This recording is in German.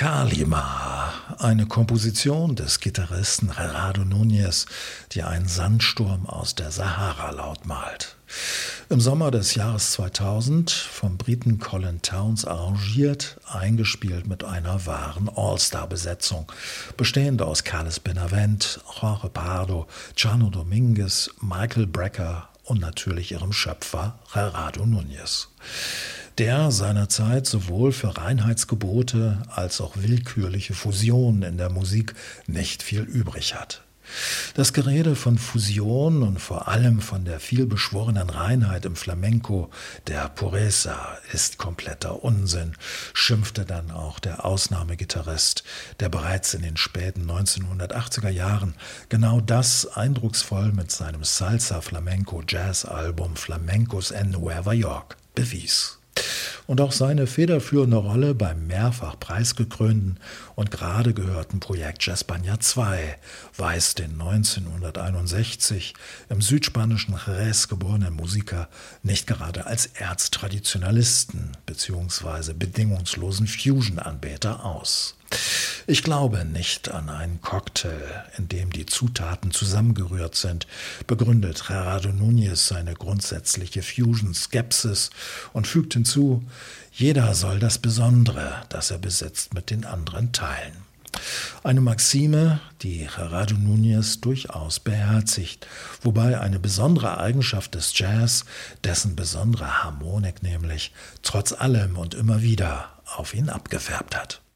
Kalima, eine Komposition des Gitarristen Gerardo Núñez, die einen Sandsturm aus der Sahara lautmalt. Im Sommer des Jahres 2000 vom Briten Colin Towns arrangiert, eingespielt mit einer wahren All-Star-Besetzung, bestehend aus Carlos Benavent, Jorge Pardo, Chano Dominguez, Michael Brecker und natürlich ihrem Schöpfer Gerardo Núñez, der seinerzeit sowohl für Reinheitsgebote als auch willkürliche Fusionen in der Musik nicht viel übrig hat. Das Gerede von Fusion und vor allem von der vielbeschworenen Reinheit im Flamenco, der Pureza, ist kompletter Unsinn, schimpfte dann auch der Ausnahmegitarrist, der bereits in den späten 1980er Jahren genau das eindrucksvoll mit seinem Salsa-Flamenco-Jazz-Album Flamencos en Nueva York bewies. Und auch seine federführende Rolle beim mehrfach preisgekrönten und gerade gehörten Projekt Jazzpania 2 weist den 1961 im südspanischen Jerez geborenen Musiker nicht gerade als Erztraditionalisten bzw. bedingungslosen Fusion-Anbeter aus. Ich glaube nicht an einen Cocktail, in dem die Zutaten zusammengerührt sind, begründet Gerardo Núñez seine grundsätzliche Fusion-Skepsis und fügt hinzu, jeder soll das Besondere, das er besitzt, mit den anderen teilen. Eine Maxime, die Gerardo Núñez durchaus beherzigt, wobei eine besondere Eigenschaft des Jazz, dessen besondere Harmonik nämlich, trotz allem und immer wieder auf ihn abgefärbt hat.